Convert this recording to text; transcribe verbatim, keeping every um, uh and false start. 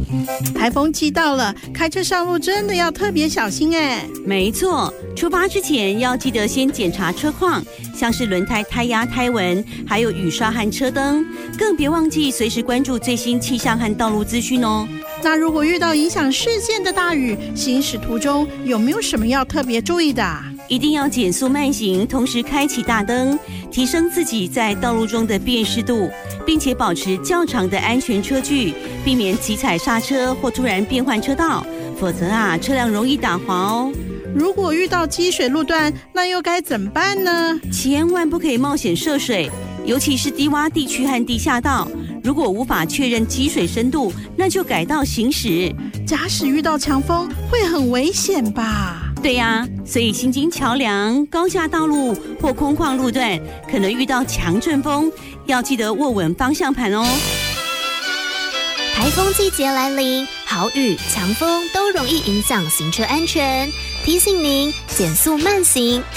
台风季到了，开车上路真的要特别小心哎。 没错，出发之前要记得先检查车况，像是轮胎胎压、胎纹，还有雨刷和车灯，更别忘记随时关注最新气象和道路资讯哦。 那如果遇到影响视线的大雨，行驶途中有没有什么要特别注意的啊？ 一定要减速慢行，同时开启大灯，提升自己在道路中的辨识度，并且保持较长的安全车距，避免急踩刹车或突然变换车道，否则啊，车辆容易打滑哦。 如果遇到积水路段，那又该怎么办呢？ 千万不可以冒险涉水，尤其是低洼地区和地下道。如果无法确认积水深度，那就改道行驶。 假使遇到强风，会很危险吧？ 对呀，所以新津桥梁、高架道路或空旷路段，可能遇到强阵风，要记得握稳方向盘哦。 台风季节来临，豪雨、强风都容易影响行车安全。提醒您减速慢行，